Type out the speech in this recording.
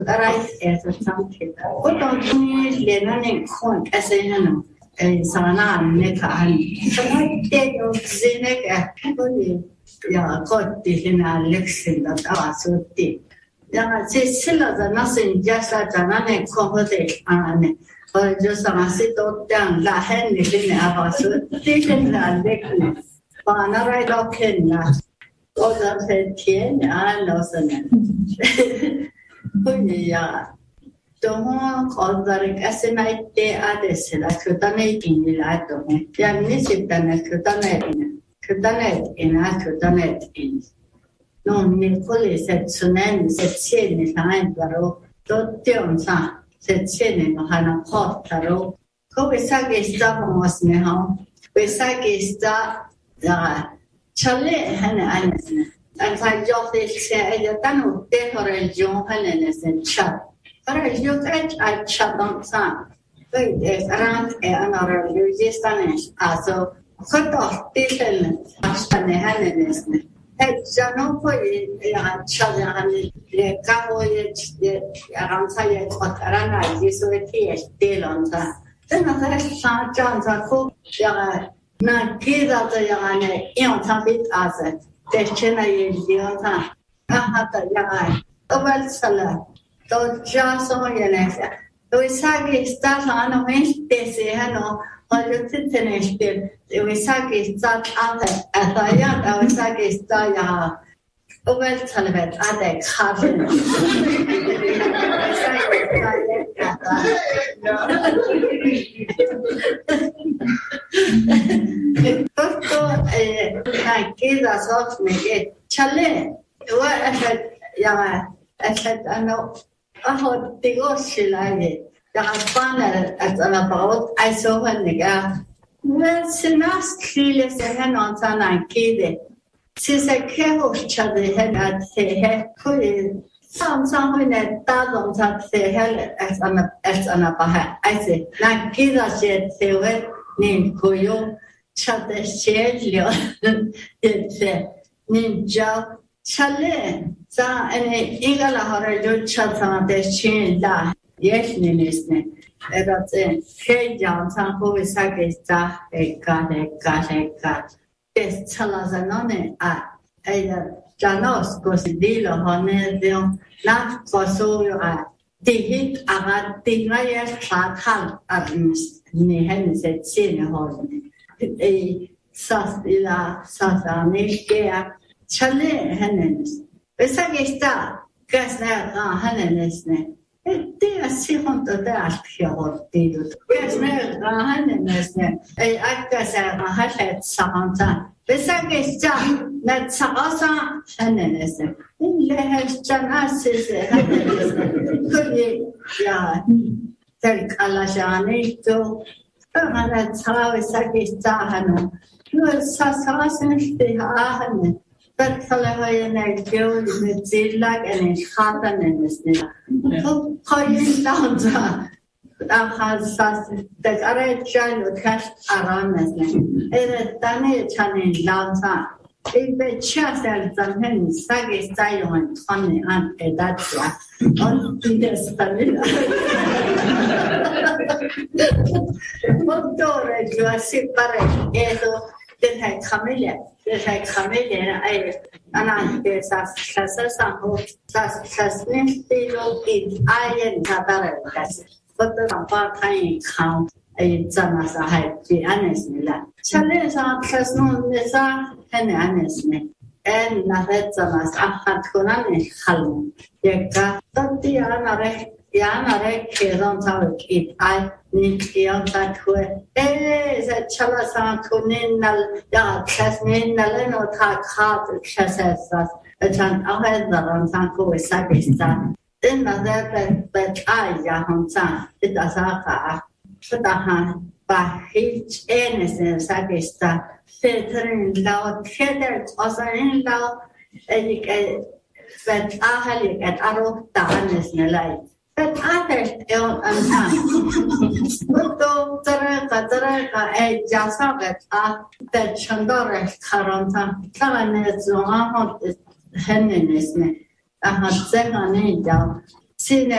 Right as a something. What don't you learn point as a no? Sana Neka and some day of Zenega. Yeah, got this in a lection that are so deep. Yeah, it's still nothing just as an uncomfortable and or just a sit down, la hand is in our so taken that lection. But another dog can all the said 10 and no son. Yeah. Don't call the Casinite de Ades, la Cutanate in the Lato. Yamnisit than a Cutanet in a Cutanet in. No, Nicole said Sunan said Sin is behind Baro, don't tell son, said Sin in Hana Pot Taro. Go with Sagi Star was now. With Sagi Star, Charlie Hannah Anderson. As I just said, I don't take her and John Hannah and chat. You catch I chat on some. Wait, around another resistance. Also, cut off different Ashton Hannah's. Hey, Janopo, Chazan, the cowboy, around Sayat, what Arana, this way, still on that. Then I had John's a cook, not kids of the young bit as a Deshina is the other. I had the young, a well seller. Don't just on your next. We sagi start on a Wednesday, say hello, or you finish it. We sagi start out at the young, I was sagi start ya. Oh, well, Sullivan, at the cabin. I give us off me. Challenge. What I said, yeah, I said, I know. I heard the Oshilai. The Hapana at an about, I saw when the guy. Well, Sinas clearly said, hang on, son, I kid it. Since I came of each other, had at say, hey, some that doesn't have say, hell, as an abaha. I said, like Giza said, say, well, named Koyo, chat the shade, it's Ninja. Chale, sa any Ingala Horror chat on the chain la, yes, Ninisne. That's it. Hey, John, some who is Sakista, a cat. Yes, Salazanone, either Janos goes the deal on it, not for so you are. The hit about the layers are hard at Nihen said, senior hall. A Sasila, Sasanishia. Chale Hennes. Besagista, Gasner Hennes. They are second to that here or did. Gasner Hennes. A actors are Hashet Samantha. Besagista, that's Sasa Hennes. In the Heschanas Hennes. Could you, yeah, tell Kalashani to. That's how Besagista Hanna. You are Sasasan, they are. But Salahoyan girl with Zillag and his heart and his name. Calling down the house, the other child would catch around his name. It's a Danny Channing Lanta. If the chest and some hens, Saggy style and Tony and that's why. On this family. What door you are separate? Then I come in. I and there's a sample sustainable in iron Tabaras. But the part-time count a Zamasa had the Anesmilla. Chalesa has no Nessa and Anesme. And Navetzamas Ahatkunani Halm. Yeka, Tatiana Yana Kedon Tavik it. I need that way. Eh, the Chalasan Kuninal, Tasmin, Naleno Tak Heart, Chasas, and I had the Ransanko with Sakistan. Then that I, Yahansan, it does a Putahan, by each innocent Sakistan, Fethering loud, Heather, also in loud, educated, but I had it at Arrow, the honest light. But others don't understand. But Taraka, a Jasavet, that Chandora Karanta, Kalanet, Zohan, Hennesme, I had 7 down. Sine